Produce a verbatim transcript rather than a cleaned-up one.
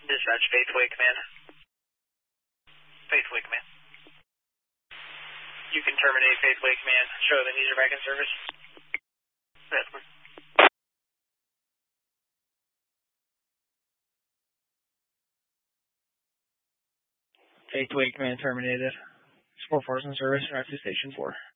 Dispatch, Faithway Command. Faithway Command. You can terminate Faithway Command. Show them user back in service. Faithway. Faithway Command terminated. Support force in service, drive to Station four.